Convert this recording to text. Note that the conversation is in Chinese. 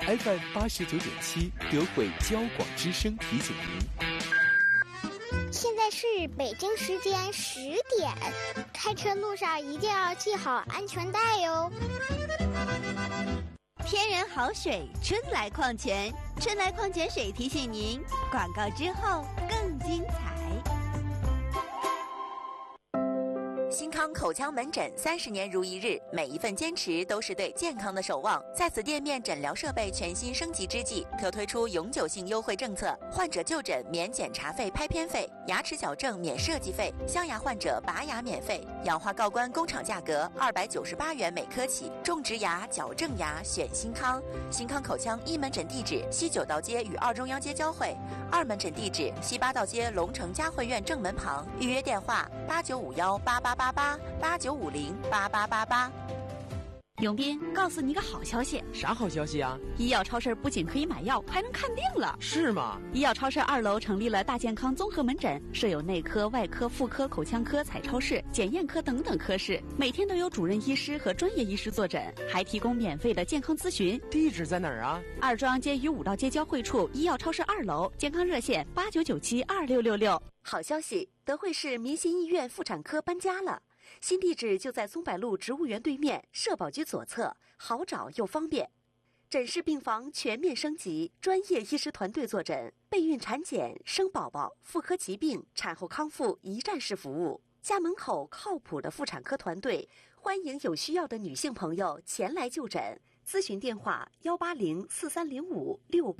FM 89.7德惠交广之声提醒您， 现在是北京时间10点，开车路上一定要系好安全带哟。 天然好水，春来矿泉，春来矿泉水提醒您，广告之后更精彩。 新康口腔门诊30年如一日，每一份坚持都是对健康的守望。在此店面诊疗设备全新升级之际，特推出永久性优惠政策：患者就诊免检查费、拍片费，牙齿矫正免设计费，镶牙患者拔牙免费，氧化锆关工厂价格298元每颗起，种植牙、矫正牙选新康。新康口腔一门诊地址西9道街与2中央街交汇，2门诊地址西8道街龙城嘉汇苑正门旁，预约电话8951888889508888。 永斌，告诉你个好消息。 啥好消息啊？ 医药超市不仅可以买药，还能看病了。 是吗？ 医药超市2楼成立了大健康综合门诊，设有内科、外科、妇科、口腔科、彩超室、检验科等等科室，每天都有主任医师和专业医师坐诊，还提供免费的健康咨询。 地址在哪儿啊 ？2中央街与5道街交汇处，医药超市2楼，健康热线89972666。 好消息，德惠市民心医院妇产科搬家了。新地址就在松柏路植物园对面，社保局左侧，好找又方便。诊室病房全面升级，专业医师团队坐诊，备孕产检、生宝宝、妇科疾病、产后康复一站式服务。家门口靠谱的妇产科团队，欢迎有需要的女性朋友前来就诊。咨询电话：180430568。